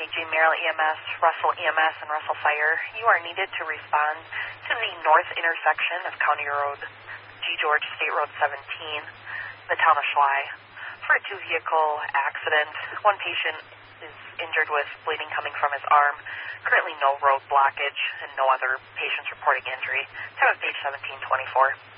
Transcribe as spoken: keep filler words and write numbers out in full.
J Maryland E M S, Russell E M S, and Russell Fire. You are needed to respond to the north intersection of County Road G. George State Road seventeen, the town of Schley, for a two-vehicle accident. One patient is injured with bleeding coming from his arm. Currently no road blockage and no other patients reporting injury. Time of page seventeen twenty-four.